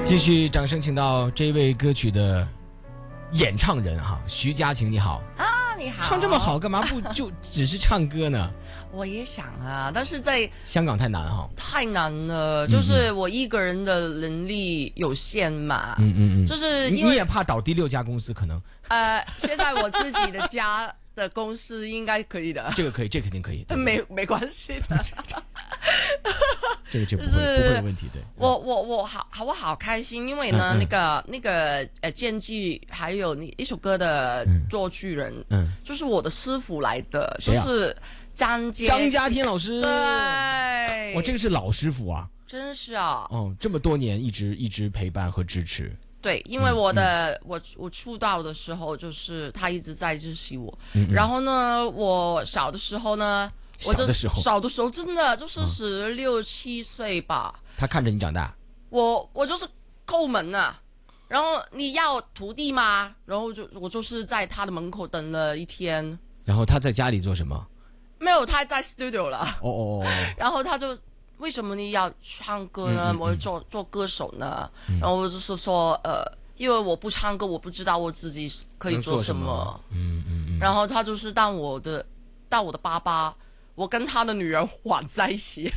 继续掌声请到这位歌曲的演唱人哈，徐佳晴，你好啊，你好。 唱这么好，干嘛不就只是唱歌呢？ 我也想啊，但是在香港太难哈， 太难了，就是我一个人的能力有限嘛。就是因为你也怕倒第6家公司可能？ 现在我自己的家的公司应该可以的。 这个可以，这肯定可以， 没关系的。 这不会有问题，对。 我好开心，因为呢，那个监制还有一首歌的作曲人，就是我的师傅来的，就是张家天老师。 对， 这个是老师傅啊， 真是啊。 这么多年一直陪伴和支持。 对，因为我出道的时候，就是他一直在支持我。然后呢，我小的时候呢。小的时候真的就是16、17岁吧。 他看着你长大。 我就是叩门啊，然后你要徒弟吗？然后我就是在他的门口等了一天。 然后他在家里做什么？ 没有，他在 studio 了。然后他就为什么你要唱歌呢？我做歌手呢？然后我就是说因为我不唱歌，我不知道我自己可以做什么。然后他就是当我的爸爸。我跟他的女儿混在一起。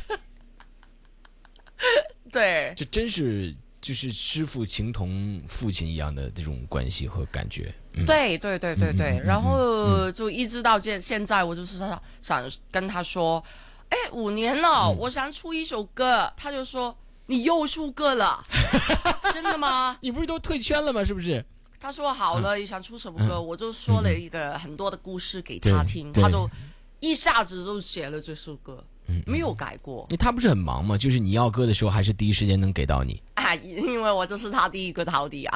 对， 这真是就是师父情同父亲一样的这种关系和感觉。 对，然后就一直到现在，我就是想跟他说，5年了，我想出一首歌。他就说你又出歌了。真的吗？ 你不是都退圈了吗？是不是？ 他说好了，你想出什么歌？我就说了一个很多的故事给他听，他就一下子就写了这首歌，没有改过。 他不是很忙吗？就是你要歌的时候，还是第一时间能给到你？ 因为我就是他第一个陶笛啊。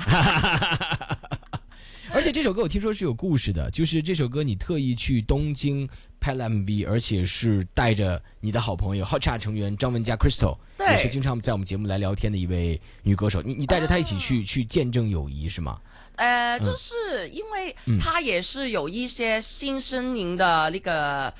而且这首歌我听说是有故事的，就是这首歌你特意去东京拍了 MV， 而且是带着你的好朋友 Hotcha 成员张文佳 Crystal， 也是经常在我们节目来聊天的一位女歌手。你带着她一起去见证友谊是吗？ 就是因为他也是有一些新声音的那个